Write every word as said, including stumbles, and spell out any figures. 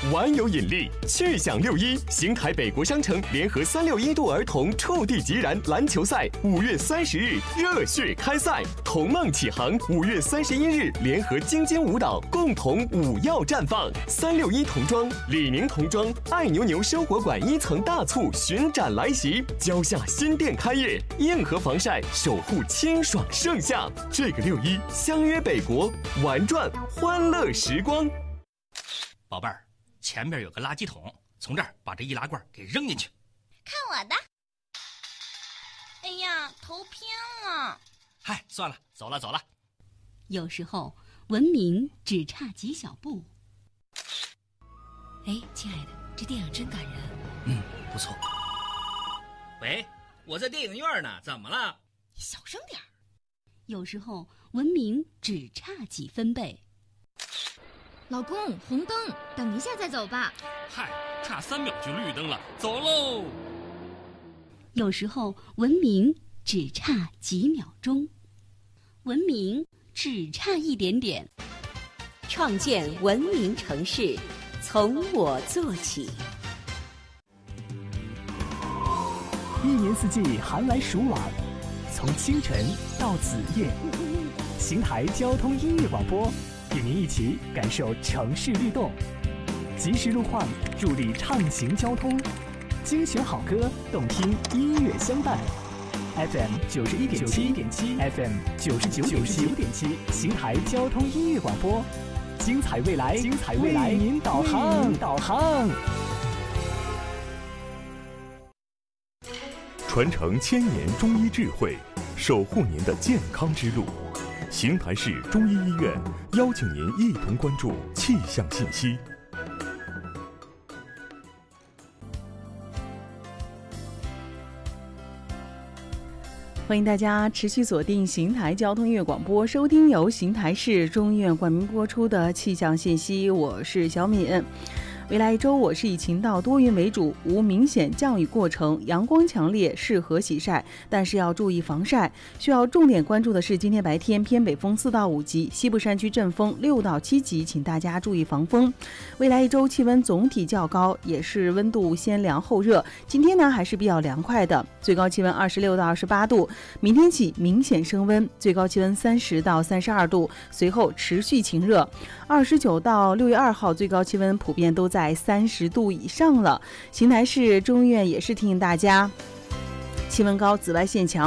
玩有引力，趣享六一，邢台北国商城联合三六一度儿童触地即燃篮球赛，五月三十日热血开赛，童梦启航，五月三十一日联合京津舞蹈共同舞耀绽放。三六一童装，李宁童装爱牛牛生活馆一层大促巡展来袭，蕉下新店开业，硬核防晒守护清爽盛夏。这个六一相约北国，玩转欢乐时光。 宝贝儿，前面有个垃圾桶，从这儿把这易拉罐给扔进去。 看我的！哎呀，头偏了。 嗨，算了，走了走了。 有时候文明只差几小步。 哎，亲爱的，这电影真感人。 嗯，不错。喂，我在电影院呢，怎么了？ 你小声点儿。 有时候文明只差几分贝。 老公，红灯，等一下再走吧。 嗨，差三秒就绿灯了，走喽。 有时候文明只差几秒钟，文明只差一点点。 创建文明城市，从我做起。 一年四季寒来暑往，从清晨到子夜，邢台交通音乐广播与您一起感受城市律动，及时路况助力畅行交通，精选好歌，动听音乐相伴。F M 九十一点七 ，F M 九十九点七，邢台交通音乐广播，精彩未来，精彩未来，为您导航，导航。 传承千年中医智慧，守护您的健康之路。邢台市中医医院邀请您一同关注气象信息。 欢迎大家持续锁定邢台交通音乐广播，收听由邢台市中医院冠名播出的气象信息。我是小敏。未来一周我是以晴到多云为主，无明显降雨过程，阳光强烈，适合洗晒，但是要注意防晒。需要重点关注的是今天白天偏北风四到五级，西部山区阵风六到七级，请大家注意防风。未来一周气温总体较高，也是温度先凉后热，今天呢还是比较凉快的，最高气温二十六到二十八度，明天起明显升温，最高气温三十到三十二度，随后持续晴热。二十九到六月二号最高气温普遍都在三十度以上了。邢台市中医院也是提醒大家，气温高，紫外线强。